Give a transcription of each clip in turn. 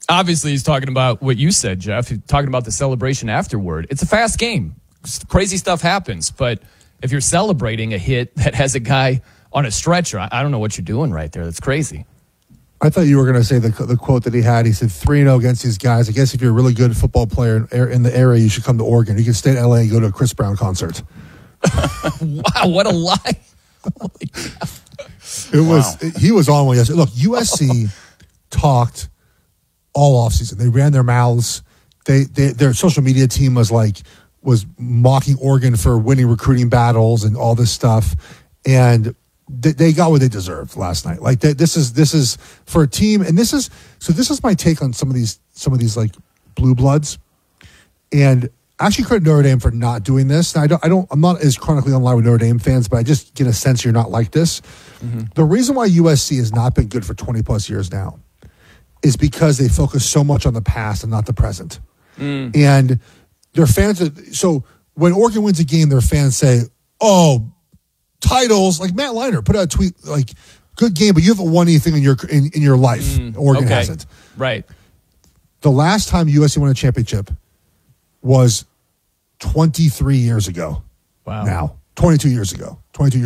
Obviously, he's talking about what you said, Jeff. He's talking about the celebration afterward. It's a fast game. Crazy stuff happens. But if you're celebrating a hit that has a guy on a stretcher, I don't know what you're doing right there. That's crazy. I thought you were going to say the quote that he had. He said 3-0 against these guys. I guess if you're a really good football player in the area, you should come to Oregon. You can stay in L.A. and go to a Chris Brown concert. Wow, what a lie. He was on one yesterday. Look, USC talked all offseason. They ran their mouths. Their social media team was mocking Oregon for winning recruiting battles and all this stuff. And they got what they deserved last night. Like this is for a team, and this is my take on some of these like blue bloods. And I actually credit Notre Dame for not doing this. Now, I'm not as chronically online with Notre Dame fans, but I just get a sense you're not like this. Mm-hmm. The reason why USC has not been good for 20 plus years now is because they focus so much on the past and not the present. And their fans so when Oregon wins a game, their fans say, "Oh, titles." Like Matt Leinart put out a tweet like, "Good game, but you haven't won anything in your life." Oregon hasn't. Right. The last time USC won a championship was 23 years ago. Wow. Now, 22 years ago.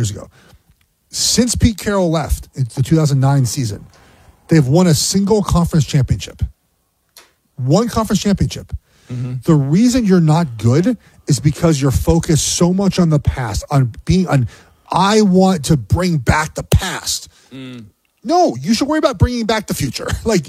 Since Pete Carroll left in the 2009 season, they've won a single conference championship. One conference championship. Mm-hmm. The reason you're not good is because you're focused so much on the past, I want to bring back the past. No, you should worry about bringing back the future.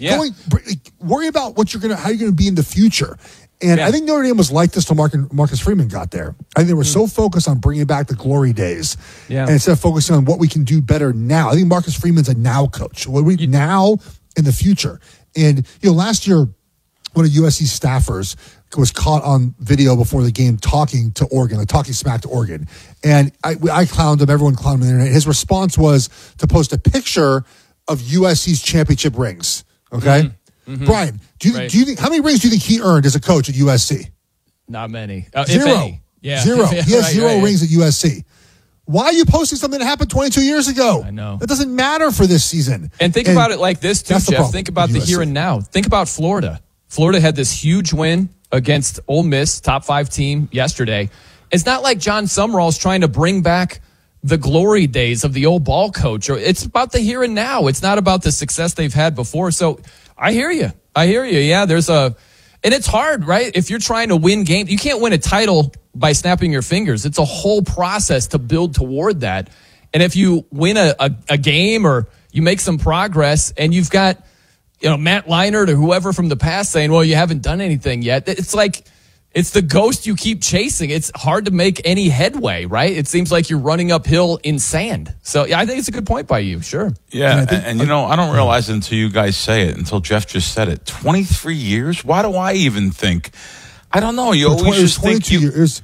Worry about how you're going to be in the future. And I think Notre Dame was like this till Marcus Freeman got there. I think they were so focused on bringing back the glory days, and instead of focusing on what we can do better now. I think Marcus Freeman's a now coach. What we now in the future. And last year, one of USC staffers was caught on video before the game talking to Oregon, talking smack to Oregon. And I clowned him. Everyone clowned him on the internet. His response was to post a picture of USC's championship rings. Okay. Mm-hmm. Brian, do you think how many rings do you think he earned as a coach at USC? Not many. Zero. If any. Yeah. Zero. He has zero rings at USC. Why are you posting something that happened 22 years ago? I know. That doesn't matter for this season. And think about it like this, too, Jeff. Think about the here and now. Think about Florida. Florida had this huge win against Ole Miss, top 5 team yesterday. It's not like John Summerall's trying to bring back the glory days of the old ball coach. It's about the here and now. It's not about the success they've had before. So I hear you. Yeah, and it's hard, right? If you're trying to win games, you can't win a title by snapping your fingers. It's a whole process to build toward that. And if you win a game or you make some progress and you've got, Matt Leinart or whoever from the past saying, well, you haven't done anything yet. It's like, it's the ghost you keep chasing. It's hard to make any headway, right? It seems like you're running uphill in sand. So, I think it's a good point by you. Sure. Yeah. And I don't realize it until you guys say it, until Jeff just said it. 23 years? Why do I even think? I don't know. You always just think years.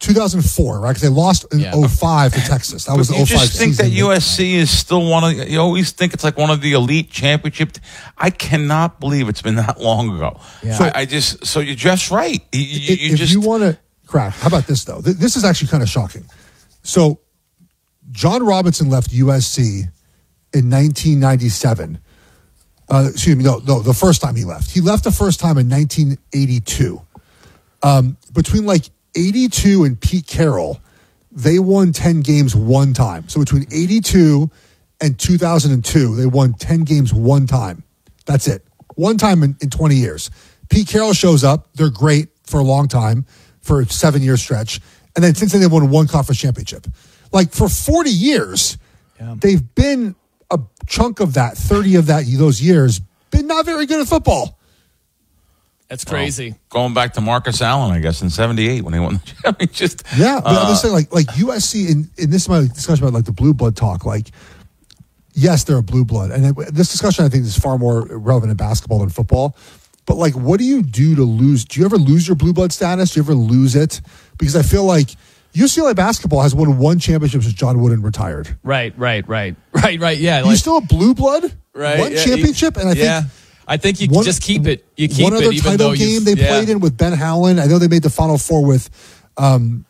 2004, right? Because they lost in 05 to Texas. That was the 05 season. You just think that USC is still you always think it's like one of the elite championship. I cannot believe it's been that long ago. Yeah. So you're just right. If you want to crack, how about this though? This is actually kind of shocking. So John Robinson left USC in 1997. Excuse me, no, the first time he left. He left the first time in 1982. Between 82 and Pete Carroll, they won 10 games one time. So between 82 and 2002, they won 10 games one time. That's it. One time in 20 years. Pete Carroll shows up. They're great for a long time, for a 7-year stretch. And then since then, they won one conference championship. For 40 years, they've been a chunk of that, 30 of those years, been not very good at football. That's crazy. Well, going back to Marcus Allen, I guess, in 78 when he won the championship. Yeah, but I'm just saying, like USC, in this is my discussion about the blue blood talk, yes, they're a blue blood. And this discussion, I think, is far more relevant in basketball than football. But, what do you do to lose? Do you ever lose your blue blood status? Do you ever lose it? Because I feel like UCLA basketball has won one championship since John Wooden retired. Right. Yeah. You're still a blue blood? Right. One championship? And I think you just keep it. You keep one other it, title game they played in with Ben Howland. I know they made the Final Four with Ben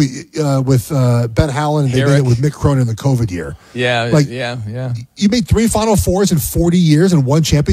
Howland, and they made it with Mick Cronin in the COVID year. Yeah. You made 3 Final Fours in 40 years and one championship.